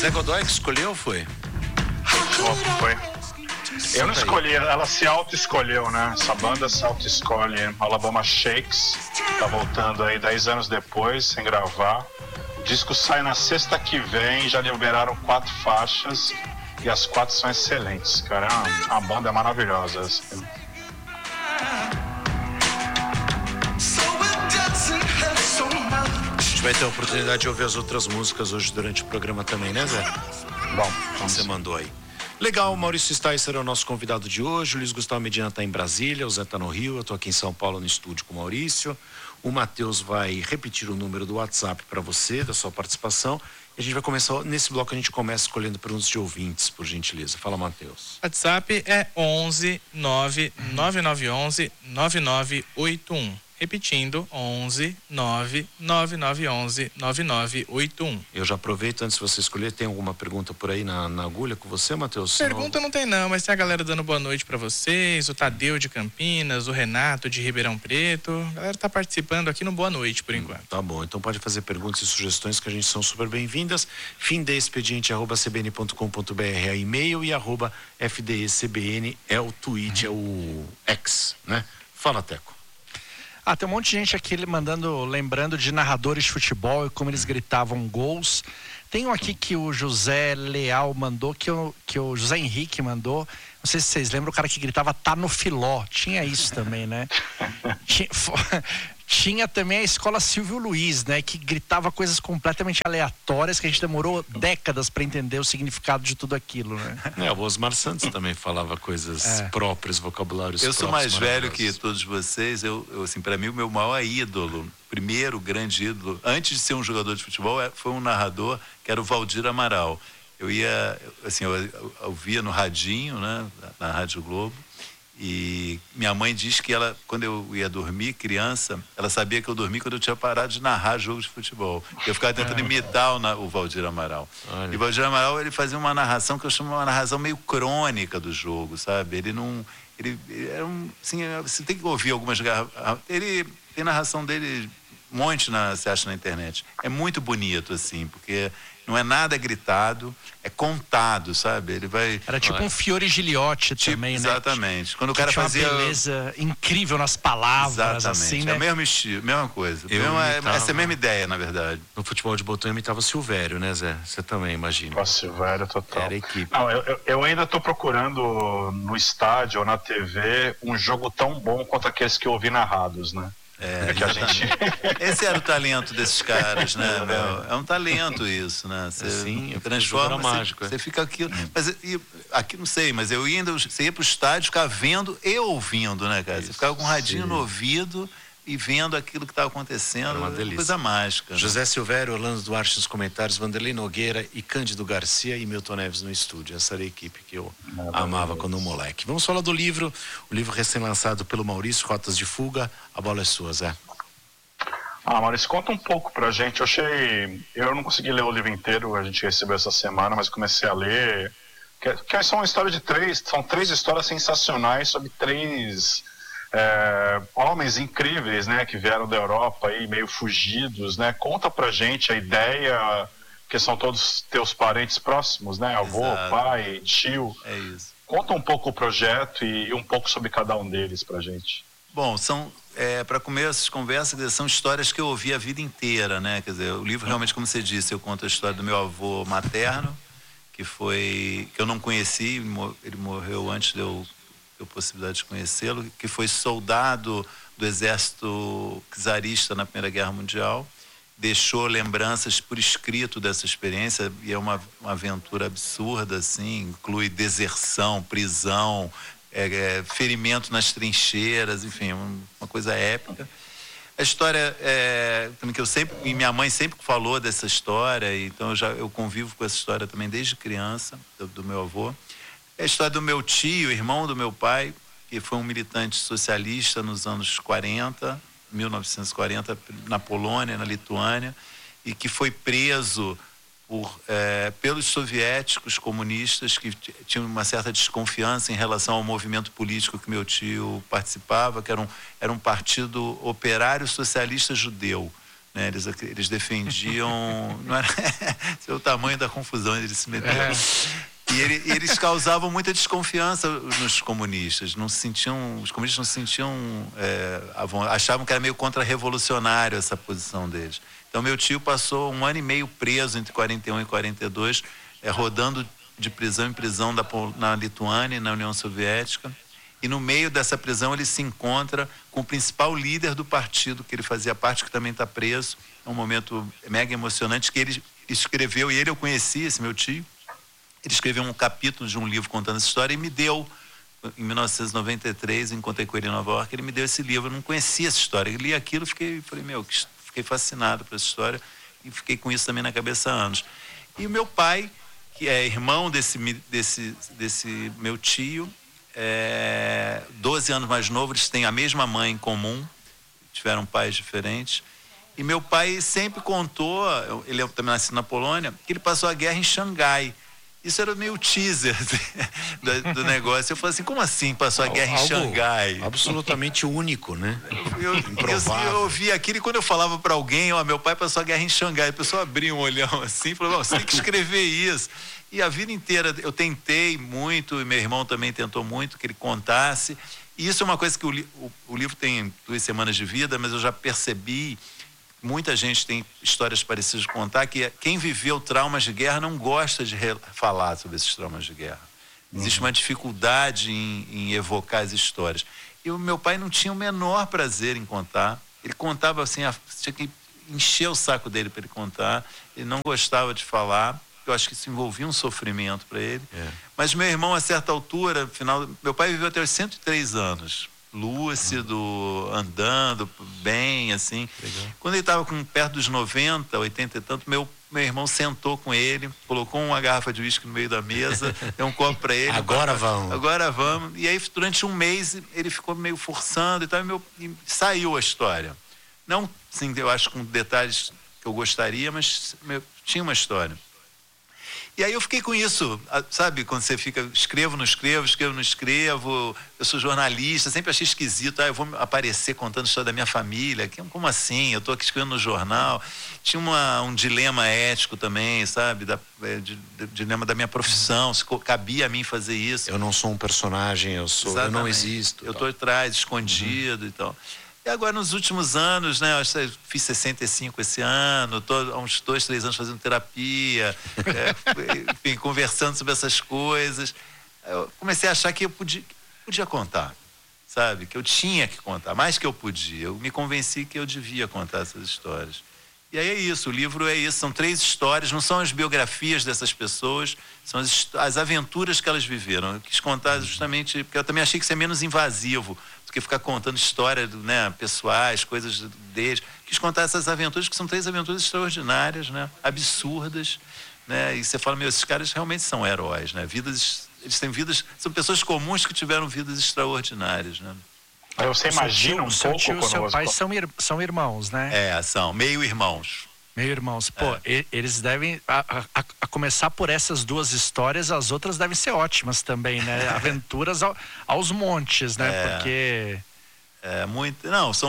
Zé Godoy que escolheu, foi? Foi. Eu não escolhi, ela se auto-escolheu, né? Essa banda se auto-escolhe. Alabama Shakes, tá voltando aí 10 anos depois, sem gravar. O disco sai na sexta que vem, já liberaram 4 faixas e as 4 são excelentes, cara. A banda é maravilhosa. Assim. A gente vai ter a oportunidade de ouvir as outras músicas hoje durante o programa também, né, Zé? Bom, você mandou aí. Legal, o Maurício Sticer é o nosso convidado de hoje, o Luiz Gustavo Medina está em Brasília, o Zé está no Rio, eu estou aqui em São Paulo no estúdio com o Maurício. O Matheus vai repetir o número do WhatsApp para você, da sua participação. E a gente vai começar, nesse bloco a gente começa escolhendo perguntas de ouvintes, por gentileza. Fala, Matheus. WhatsApp é 11 99911 9981. Repetindo, 11 99911 9981. Eu já aproveito, antes de você escolher, tem alguma pergunta por aí na agulha com você, Matheus? Pergunta não tem não, mas tem a galera dando boa noite pra vocês, o Tadeu de Campinas, o Renato de Ribeirão Preto. A galera tá participando aqui no Boa Noite, por enquanto. Tá bom, então pode fazer perguntas e sugestões que a gente são super bem-vindas. fimdeexpediente@cbn.com.br é e-mail e @fdecbn é o tweet, é o X, né? Fala, Teco. Tem um monte de gente aqui lembrando de narradores de futebol e como eles gritavam gols. Tem um aqui que o José Leal mandou, que o José Henrique mandou. Não sei se vocês lembram, o cara que gritava tá no filó. Tinha isso também, né? Tinha também a escola Silvio Luiz, né? Que gritava coisas completamente aleatórias que a gente demorou décadas para entender o significado de tudo aquilo, né? O Osmar Santos também falava coisas próprias, vocabulários próprios. Eu sou mais velho que todos vocês. Eu assim, para mim, o meu maior ídolo, primeiro grande ídolo, antes de ser um jogador de futebol, foi um narrador que era o Valdir Amaral. Eu via no radinho, né? Na Rádio Globo. E minha mãe diz que ela, quando eu ia dormir, criança, ela sabia que eu dormia quando eu tinha parado de narrar jogos de futebol. Eu ficava tentando imitar o Valdir Amaral. Olha. E o Valdir Amaral, ele fazia uma narração que eu chamo uma narração meio crônica do jogo, sabe? Ele era assim, você tem que ouvir algumas ele tem narração dele, um monte você acha na internet. É muito bonito, assim, porque não é nada gritado, é contado, sabe? Ele vai... Era tipo um Fiore Giliotti também, né? Exatamente. Quando o cara fazia uma beleza incrível nas palavras, exatamente. Assim, né? É o mesmo estilo, mesma coisa. Essa é a mesma ideia, na verdade. No futebol de botão eu imitava Silvério, né, Zé? Você também, imagina. O Silvério, total. Era a equipe. Não, eu ainda tô procurando no estádio ou na TV um jogo tão bom quanto aqueles que eu ouvi narrados, né? Esse era o talento desses caras, né, meu? É um talento isso, né? Você transforma, mágico, você fica aquilo. Mas aqui não sei, mas você ia pro estádio, ficava vendo e ouvindo, né, cara? Você ficava com um radinho no ouvido e vendo aquilo que estava acontecendo. Era uma delícia. Coisa mágica. José né? Silvério, Orlando Duarte nos comentários, Vanderlei Nogueira e Cândido Garcia e Milton Neves no estúdio. Essa era a equipe que eu amava quando moleque. Vamos falar do livro, o livro recém-lançado pelo Maurício, Rotas de Fuga. A bola é sua, Zé. Maurício, conta um pouco pra gente. Eu não consegui ler o livro inteiro, a gente recebeu essa semana, mas comecei a ler. Que são uma história são 3 histórias sensacionais sobre 3 homens incríveis, né, que vieram da Europa aí meio fugidos, né? Conta pra gente a ideia, que são todos teus parentes próximos, né? Avô, exato. Pai, tio. É isso. Conta um pouco o projeto e um pouco sobre cada um deles pra gente. Bom, para começo de conversa, são histórias que eu ouvi a vida inteira, né? Quer dizer, o livro realmente, como você disse, eu conto a história do meu avô materno, que eu não conheci, ele morreu antes de eu ter a possibilidade de conhecê-lo, que foi soldado do exército czarista na Primeira Guerra Mundial, deixou lembranças por escrito dessa experiência, e é uma aventura absurda, assim, inclui deserção, prisão, ferimento nas trincheiras, enfim, uma coisa épica. A história que minha mãe sempre falou dessa história, então eu convivo com essa história também desde criança, do meu avô. É a história do meu tio, irmão do meu pai, que foi um militante socialista nos anos 1940, na Polônia, na Lituânia, e que foi preso pelos soviéticos comunistas, que tinham uma certa desconfiança em relação ao movimento político que meu tio participava, que era um partido operário socialista judeu, né? Eles defendiam... Não era o tamanho da confusão eles se meteram. E eles causavam muita desconfiança nos comunistas. Os comunistas não se sentiam... achavam que era meio contra-revolucionário essa posição deles. Então, meu tio passou 1 ano e meio preso entre 41 e 42, rodando de prisão em prisão na Lituânia e na União Soviética. E no meio dessa prisão ele se encontra com o principal líder do partido que ele fazia parte, que também está preso. É um momento mega emocionante que ele escreveu, e eu conheci, esse meu tio. Ele escreveu um capítulo de um livro contando essa história e me deu, em 1993, encontrei com ele em Nova York, ele me deu esse livro. Eu não conhecia essa história. Eu li aquilo e fiquei fascinado por essa história e fiquei com isso também na cabeça há anos. E o meu pai, que é irmão desse meu tio, 12 anos mais novo, eles têm a mesma mãe em comum, tiveram pais diferentes. E meu pai sempre contou, ele também nasceu na Polônia, que ele passou a guerra em Xangai. Isso era meio teaser do negócio. Eu falei assim, como assim passou a guerra em Xangai? Absolutamente único, né? Eu ouvi aquilo e quando eu falava para alguém, meu pai passou a guerra em Xangai, a pessoa abria um olhão assim e falou, você tem que escrever isso. E a vida inteira eu tentei muito, e meu irmão também tentou muito que ele contasse. E isso é uma coisa que o livro tem 2 semanas de vida, mas eu já percebi, muita gente tem histórias parecidas de contar, que quem viveu traumas de guerra não gosta de falar sobre esses traumas de guerra. Existe uma dificuldade em evocar as histórias. E o meu pai não tinha o menor prazer em contar. Ele contava assim, tinha que encher o saco dele para ele contar. Ele não gostava de falar. Eu acho que isso envolvia um sofrimento para ele. Mas meu irmão, a certa altura, meu pai viveu até os 103 anos. Lúcido, andando bem, assim. Legal. Quando ele estava perto dos 90, 80 e tanto, meu irmão sentou com ele, colocou uma garrafa de uísque no meio da mesa, deu um copo para ele. Agora vamos. E aí, durante um mês, ele ficou meio forçando e tal, e saiu a história. Não, sim, eu acho com detalhes que eu gostaria, mas tinha uma história. E aí eu fiquei com isso, sabe, quando você fica, escrevo, não escrevo, eu sou jornalista, sempre achei esquisito, eu vou aparecer contando a história da minha família, como assim, eu estou aqui escrevendo no jornal. Tinha um dilema ético também, sabe, dilema da minha profissão, se cabia a mim fazer isso. Eu não sou um personagem, eu não existo. Eu estou atrás, escondido e tal. E agora, nos últimos anos, né, eu fiz 65 esse ano, estou há uns 2, 3 anos fazendo terapia, enfim, conversando sobre essas coisas. Eu comecei a achar que eu podia contar, sabe? Que eu tinha que contar, mais que eu podia. Eu me convenci que eu devia contar essas histórias. E aí é isso, o livro é isso, são 3 histórias, não são as biografias dessas pessoas, são as aventuras que elas viveram. Eu quis contar justamente, porque eu também achei que isso é menos invasivo do que ficar contando histórias, né, pessoais, coisas deles. Quis contar essas aventuras, que são 3 aventuras extraordinárias, né, absurdas, né, e você fala, esses caras realmente são heróis, né, eles têm vidas, são pessoas comuns que tiveram vidas extraordinárias, né. Você imagina um pouco quando seu pai são irmãos, né? São meio-irmãos. Meio-irmãos. Pô, eles devem, a começar por essas 2 histórias, as outras devem ser ótimas também, né? Aventuras aos montes, né? Porque... muito...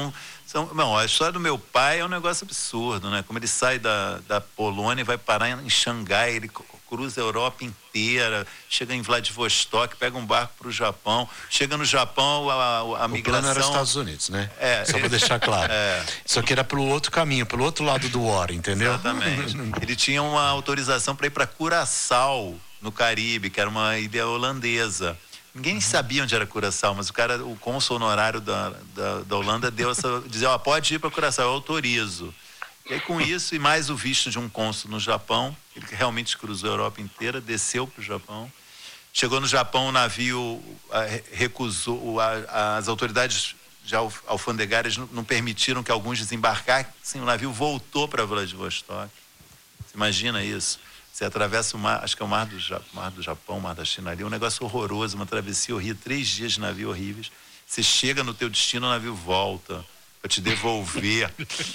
Não, a história do meu pai é um negócio absurdo, né? Como ele sai da Polônia e vai parar em Xangai, ele cruza a Europa inteira, chega em Vladivostok, pega um barco para o Japão, chega no Japão, a migração... O plano era os Estados Unidos, né? Só para deixar claro. Só que era pelo outro caminho, pelo outro lado do War, entendeu? Exatamente. Ele tinha uma autorização para ir para Curaçao, no Caribe, que era uma ilha holandesa. Ninguém sabia onde era Curaçao, mas o cônsul honorário da Holanda dizia, pode ir para Curaçao, eu autorizo. E aí com isso, e mais o visto de um cônsul no Japão, ele realmente cruzou a Europa inteira, desceu para o Japão. Chegou no Japão, o navio recusou, as autoridades já alfandegárias não permitiram que alguns desembarcassem, o navio voltou para Vladivostok. Você imagina isso? Você atravessa o mar, acho que é o mar do Japão, o mar da China ali, um negócio horroroso, uma travessia horrível, 3 dias de navio horríveis. Você chega no teu destino, o navio volta para te devolver.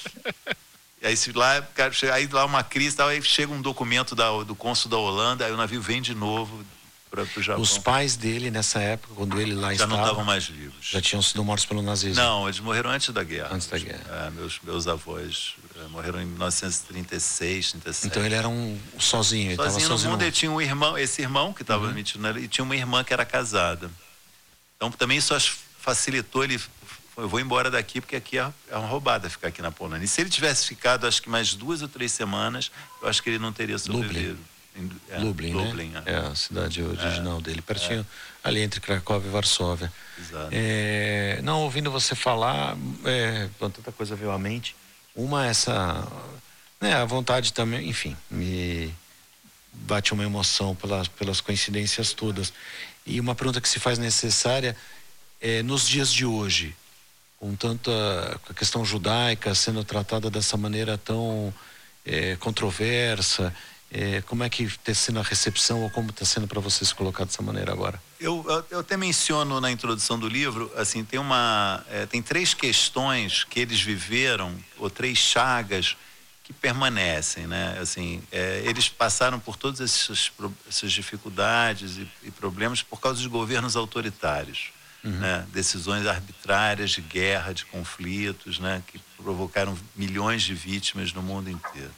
E aí lá uma crise, tal, aí chega um documento do cônsul da Holanda, aí o navio vem de novo para o Japão. Os pais dele, nessa época, quando ele lá estava... Já não estavam mais vivos. Já tinham sido mortos pelo nazismo. Não, eles morreram antes da guerra. Antes da guerra. Meus avós Morreram em 1936, 37. Então ele era sozinho, ele estava Sozinho no sozinho. mundo, ele tinha um irmão, esse irmão que estava metido nele, e tinha uma irmã que era casada. Então também isso facilitou ele. Eu vou embora daqui porque aqui é uma roubada ficar aqui na Polônia. E se ele tivesse ficado, acho que mais 2 ou 3 semanas, eu acho que ele não teria sobrevivido. Lublin, Lublin, né? É a cidade original dele, pertinho, ali entre Cracóvia e Varsóvia. Exato. Não, ouvindo você falar, tanta coisa veio à mente. Uma, a vontade também, enfim, me bate uma emoção pelas coincidências todas. E uma pergunta que se faz necessária nos dias de hoje, com tanta a questão judaica sendo tratada dessa maneira tão controversa, como é que está sendo a recepção, ou como está sendo para você se colocar dessa maneira agora? Eu até menciono na introdução do livro, assim, tem 3 questões que eles viveram, ou 3 chagas que permanecem, né? Assim, eles passaram por todas essas dificuldades e problemas por causa de governos autoritários. Né? Decisões arbitrárias de guerra, de conflitos, né? Que provocaram milhões de vítimas no mundo inteiro.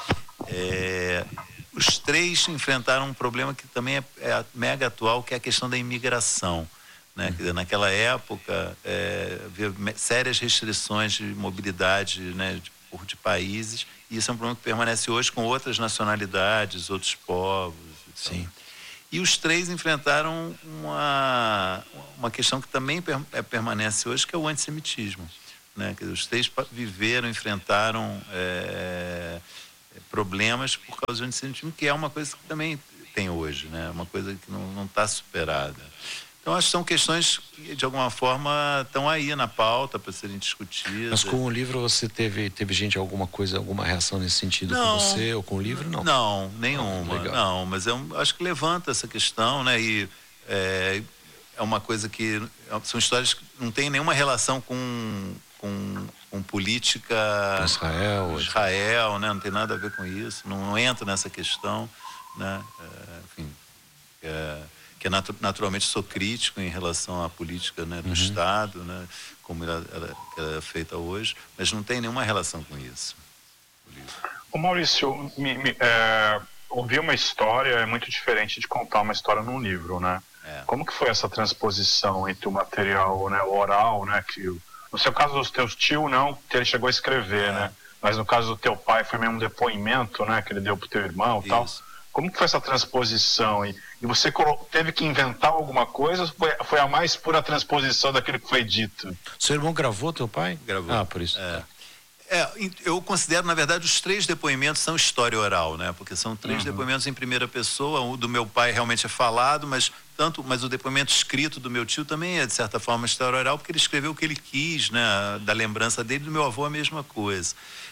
Os 3 enfrentaram um problema que também é mega atual, que é a questão da imigração. Né? Quer dizer, naquela época, havia sérias restrições de mobilidade, né? de países, e isso é um problema que permanece hoje com outras nacionalidades, outros povos. Então. Sim. E os 3 enfrentaram uma questão que também permanece hoje, que é o antissemitismo. Né? Quer dizer, os 3 enfrentaram problemas por causa do antissemitismo, que é uma coisa que também tem hoje, né? Uma coisa que não está superada. Então, acho que são questões que, de alguma forma, estão aí na pauta para serem discutidas. Mas com o livro você teve gente, alguma reação nesse sentido com você, ou com o livro? Não, não, nenhuma. Não, mas eu acho que levanta essa questão, né? E é uma coisa que são histórias que não tem nenhuma relação com política Israel, né? Não tem nada a ver com isso, não entra nessa questão, né? Enfim, que naturalmente sou crítico em relação à política, né, do Estado, né, como ela é feita hoje, mas não tem nenhuma relação com isso. Ô Maurício, ouvir uma história é muito diferente de contar uma história num livro, né? Como que foi essa transposição entre o material, né, oral, né, que no seu caso dos teus tios não, que ele chegou a escrever, né? Mas no caso do teu pai foi mesmo um depoimento, né, que ele deu pro teu irmão e tal. Como que foi essa transposição? E você teve que inventar alguma coisa, ou foi a mais pura transposição daquilo que foi dito? Seu irmão gravou, teu pai? Gravou. Por isso. Eu considero, na verdade, os 3 depoimentos são história oral, né? Porque são 3 depoimentos em primeira pessoa. O do meu pai realmente é falado, mas o depoimento escrito do meu tio também é, de certa forma, história oral, porque ele escreveu o que ele quis, né? Da lembrança dele. Do meu avô, a mesma coisa.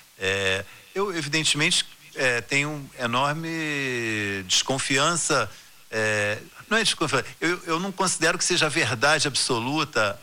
Eu, evidentemente, tenho enorme desconfiança. Não é desconfiança. Eu não considero que seja verdade absoluta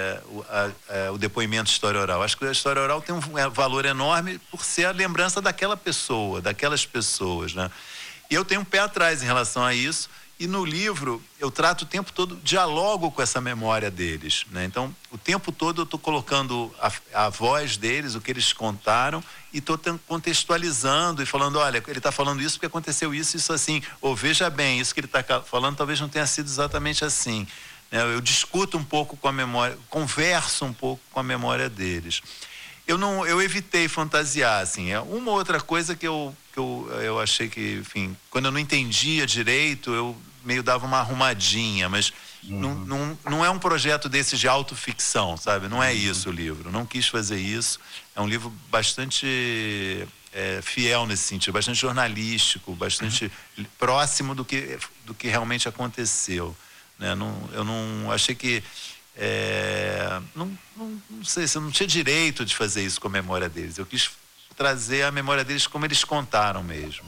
o depoimento de história oral. Acho que a história oral tem um valor enorme por ser a lembrança daquela pessoa, daquelas pessoas, né? E eu tenho um pé atrás em relação a isso. E no livro eu trato o tempo todo, dialogo com essa memória deles, né? Então, o tempo todo eu estou colocando a voz deles, o que eles contaram, e estou contextualizando e falando, olha, ele está falando isso porque aconteceu isso assim, ou veja bem, isso que ele está falando talvez não tenha sido exatamente assim. Eu discuto um pouco com a memória, converso um pouco com a memória deles. Eu evitei fantasiar, assim. Uma outra coisa que eu achei que, enfim, quando eu não entendia direito, eu meio dava uma arrumadinha, mas não é um projeto desse de autoficção, sabe? Não é isso o livro. Não quis fazer isso. É um livro bastante fiel nesse sentido, bastante jornalístico, bastante próximo do que realmente aconteceu, né? Eu não achei que não sei se eu não tinha direito de fazer isso com a memória deles. Eu quis trazer a memória deles como eles contaram mesmo.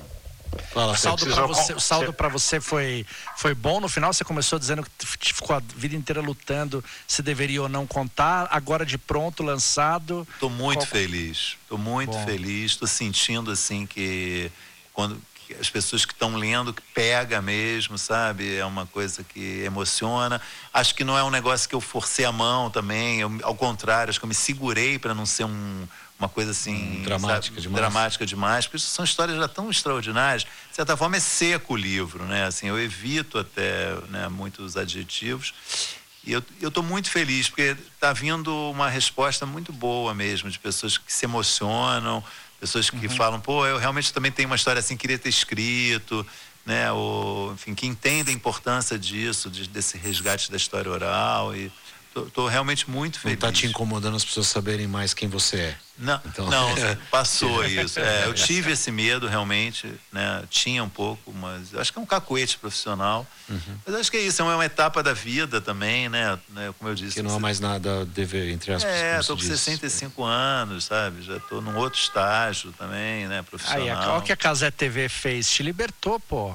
O saldo para você foi bom no final? Você começou dizendo que ficou a vida inteira lutando se deveria ou não contar, agora de pronto, lançado. Estou muito feliz, estou sentindo assim que as pessoas que estão lendo, que pega mesmo, sabe? É uma coisa que emociona. Acho que não é um negócio que eu forcei a mão também, ao contrário, acho que eu me segurei para não ser uma coisa assim... Dramática demais. Dramática demais, porque são histórias já tão extraordinárias. De certa forma, é seco o livro, né? Assim, eu evito até, né, muitos adjetivos. E eu estou muito feliz, porque está vindo uma resposta muito boa mesmo, de pessoas que se emocionam, pessoas que falam, pô, eu realmente também tenho uma história assim, queria ter escrito, né? Ou, enfim, que entendem a importância disso, desse resgate da história oral. E tô realmente muito feliz. Não está te incomodando as pessoas saberem mais quem você é? Não, então... não, passou isso. Eu tive esse medo realmente, né? Tinha um pouco, mas acho que é um cacuete profissional. Mas acho que é isso, é uma etapa da vida também, né? Como eu disse. Que não há mais nada a dever, entre aspas. Tô com 65 anos, sabe? Já tô num outro estágio também, né? Profissional. Aí, olha o que a Casé TV fez, te libertou, pô.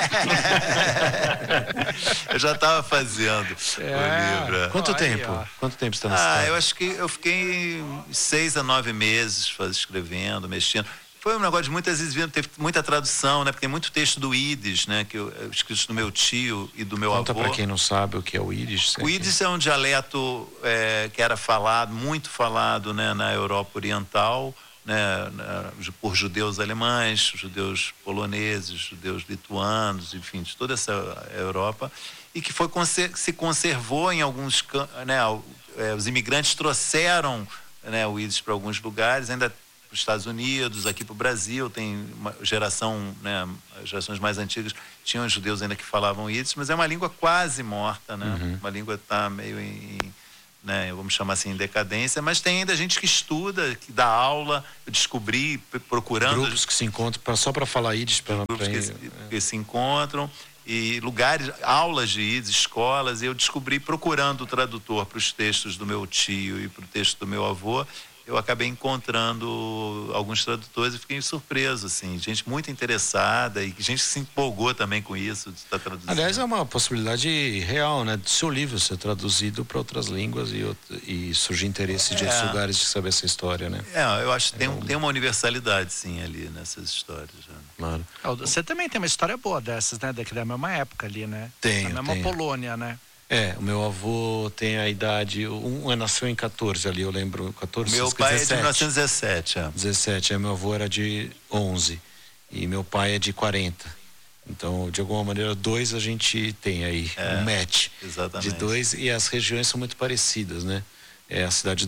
Eu já estava fazendo o livro. Quanto tempo? Quanto tempo você está nessa eu acho que eu fiquei 6 a 9 meses escrevendo, mexendo. Foi um negócio de muitas vezes, teve muita tradução, né? Porque tem muito texto do Yiddish, né? Que escrito do meu tio e do meu avô. Conta para quem não sabe o que é o Yiddish. O Yiddish é um dialeto que era falado, muito falado, né? Na Europa Oriental, né? Por judeus alemães, judeus poloneses, judeus lituanos, enfim, de toda essa Europa. E que se conservou em alguns... né? Os imigrantes trouxeram, né, o Yiddish para alguns lugares, ainda para os Estados Unidos, aqui para o Brasil, tem uma geração, né, gerações mais antigas, tinham judeus ainda que falavam Yiddish, mas é uma língua quase morta, né? Uma língua que está meio em, né, vamos chamar assim, em decadência, mas tem ainda gente que estuda, que dá aula. Eu descobri procurando... Grupos que se encontram só para falar Yiddish. Grupos que se encontram. E lugares, aulas de Yiddish, escolas, e eu descobri, procurando o tradutor para os textos do meu tio e para o texto do meu avô, eu acabei encontrando alguns tradutores e fiquei surpreso, assim, gente muito interessada e gente que se empolgou também com isso, de estar traduzindo. Aliás, é uma possibilidade real, né, do seu livro ser traduzido para outras línguas e surgir interesse de outros lugares de saber essa história, né? Eu acho que tem uma universalidade, sim, ali nessas histórias. Né? Claro. Você também tem uma história boa dessas, né? Da mesma época ali, né? Tenho. Da mesma Polônia, né? O meu avô tem a idade, nasceu em 14 ali, eu lembro, 14, meu pai 17. É de 1917. 17, meu avô era de 11 e meu pai é de 40. Então, de alguma maneira, 2 a gente tem aí, um match. Exatamente. De 2, e as regiões são muito parecidas, né? A cidade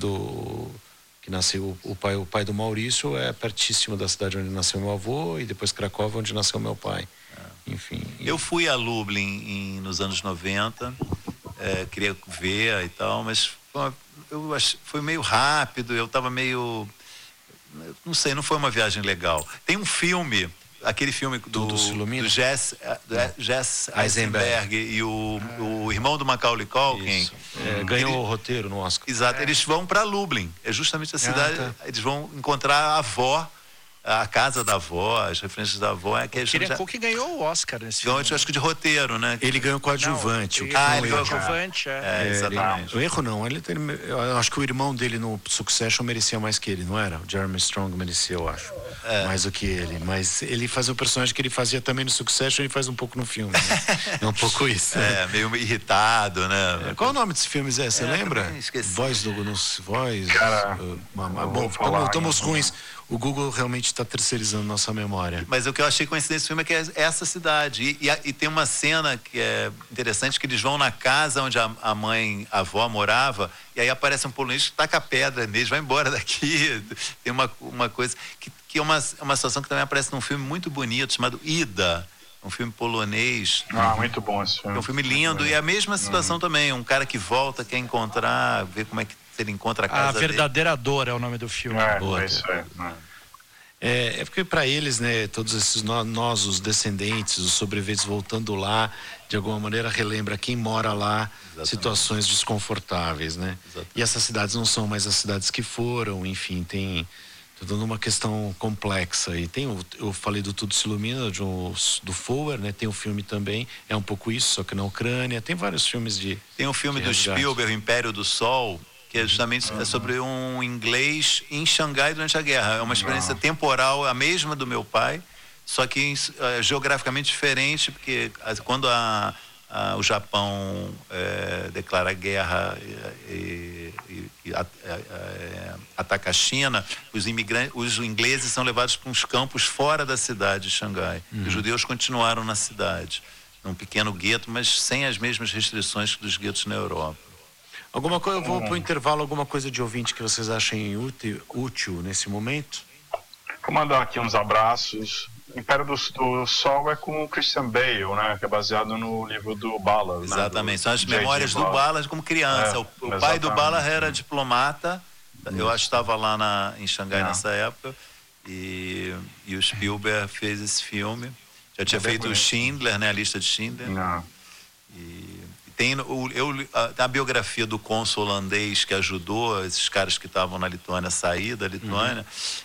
que nasceu o pai do Maurício é pertíssimo da cidade onde nasceu meu avô, e depois Cracóvia, onde nasceu meu pai. Enfim. Eu fui a Lublin nos anos 90, queria ver e tal, mas foi meio rápido, eu estava meio... Não sei, não foi uma viagem legal. Tem um filme, aquele filme do Jesse Eisenberg e o irmão do Macaulay Culkin. Ganhou o roteiro no Oscar. Exato, eles vão para Lublin, é justamente a cidade, eles vão encontrar a avó, a casa da avó, as referências da avó. Que ganhou o Oscar nesse filme. Eu acho que de roteiro, né? Ele ganhou coadjuvante. Ele ganhou coadjuvante, exatamente. O erro não, eu acho que o irmão dele no Succession merecia mais que ele, não era? O Jeremy Strong merecia, eu acho. Mais do que ele. Mas ele fazia o personagem que ele fazia também no Succession, ele faz um pouco no filme. Né? É um pouco isso. Meio irritado, né? Qual o nome desse filme, Zé? Você lembra? Esqueci. Voz. Cara, bom, estamos ruins. O Google realmente está terceirizando nossa memória. Mas o que eu achei coincidente nesse filme é que é essa cidade. E tem uma cena que é interessante, que eles vão na casa onde a avó morava, e aí aparece um polonês que taca a pedra neles, vai embora daqui. Tem uma coisa que é uma situação que também aparece num filme muito bonito, chamado Ida. Um filme polonês. Muito bom esse filme. É um filme lindo. E é a mesma situação também. Um cara que volta, quer encontrar, ver como é que ele encontra a casa dele. A Verdadeira Dor é o nome do filme. É isso aí. É porque para eles, né, todos esses nós, os descendentes, os sobreviventes voltando lá, de alguma maneira relembra quem mora lá. Exatamente. Situações desconfortáveis, né? Exatamente. E essas cidades não são mais as cidades que foram, enfim, tem toda uma questão complexa. E eu falei do Tudo Se Ilumina, do Foer, né? Tem um filme também, é um pouco isso, só que na Ucrânia. Tem vários filmes Tem um filme do Spielberg, O Império do Sol, que é justamente sobre um inglês em Xangai durante a guerra. É uma experiência temporal, a mesma do meu pai, só que geograficamente diferente, porque quando o Japão declara guerra e que ataca a China, os ingleses são levados para uns campos fora da cidade de Xangai. Os judeus continuaram na cidade, num pequeno gueto, mas sem as mesmas restrições que dos guetos na Europa. Alguma coisa, eu vou para o intervalo, alguma coisa de ouvinte que vocês achem útil nesse momento? Vou mandar aqui uns abraços. Império do Sol é com o Christian Bale, né? Que é baseado no livro do Ballard. Exatamente, né? São as memórias do Ballard como criança. O pai do Ballard era diplomata, eu acho que estava lá em Xangai nessa época, e o Spielberg fez esse filme. Já tinha feito o Schindler, né? A Lista de Schindler. E tem a biografia do cônsul holandês que ajudou esses caras que estavam na Lituânia a sair da Lituânia.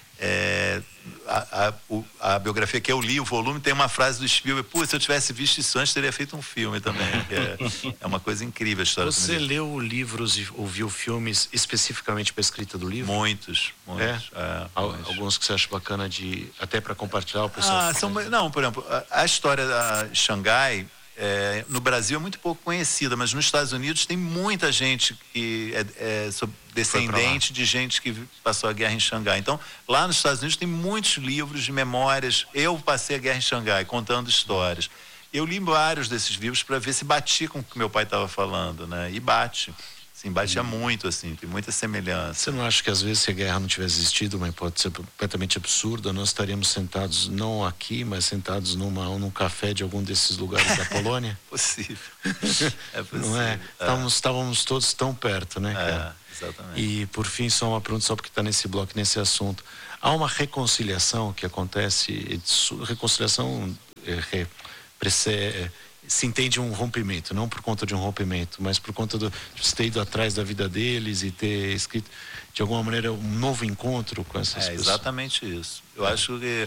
A biografia que eu li, o volume, tem uma frase do Spielberg: pô, se eu tivesse visto isso antes, teria feito um filme também. É uma coisa incrível a história. Você leu livros e ouviu filmes especificamente para a escrita do livro? Muitos. Muitos. Alguns que você acha bacana até para compartilhar o pessoal? Não, por exemplo, a história da Xangai, no Brasil é muito pouco conhecida, mas nos Estados Unidos tem muita gente que é descendente de gente que passou a guerra em Xangai. Então, lá nos Estados Unidos tem muitos livros de memórias. Eu passei a guerra em Xangai, contando histórias. Eu li vários desses livros para ver se batia com o que meu pai estava falando, né? E bate. Sim, batia muito, assim, tem muita semelhança. Você não acha que às vezes se a guerra não tivesse existido, uma hipótese completamente absurda, nós estaríamos sentados, não aqui, mas sentados num café de algum desses lugares da Polônia? Possível. É possível. Não é? Estávamos todos tão perto, né, cara? Exatamente. E, por fim, só uma pergunta, só porque está nesse bloco, nesse assunto. Há uma reconciliação que acontece, reconciliação se entende um rompimento, não por conta de um rompimento, mas por conta de você ter ido atrás da vida deles e ter escrito, de alguma maneira, um novo encontro com essas pessoas. Exatamente isso. Eu acho que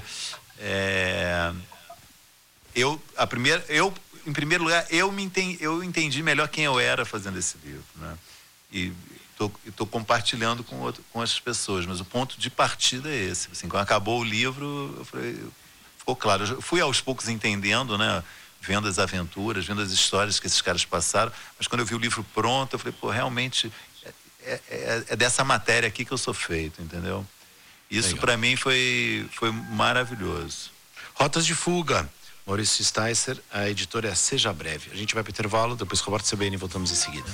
em primeiro lugar, eu entendi melhor quem eu era fazendo esse livro, né? E estou compartilhando com outras pessoas, mas o ponto de partida é esse. Assim, quando acabou o livro, ficou claro. Eu fui aos poucos entendendo, né? Vendo as aventuras, vendo as histórias que esses caras passaram, mas quando eu vi o livro pronto, eu falei, pô, realmente é dessa matéria aqui que eu sou feito, entendeu? Isso para mim foi maravilhoso. Rotas de Fuga, Maurício Sticer, a editora é Seja Breve. A gente vai para o intervalo, depois com o Repórter CBN e voltamos em seguida.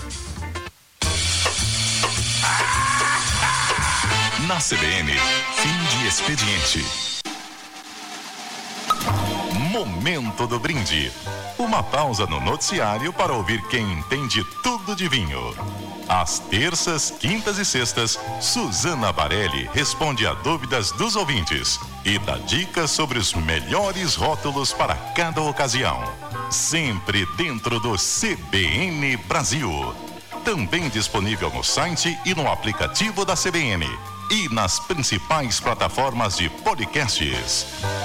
Na CBN, fim de expediente. Momento do brinde. Uma pausa no noticiário para ouvir quem entende tudo de vinho. Às terças, quintas e sextas, Suzana Barelli responde a dúvidas dos ouvintes e dá dicas sobre os melhores rótulos para cada ocasião. Sempre dentro do CBN Brasil. Também disponível no site e no aplicativo da CBN e nas principais plataformas de podcasts.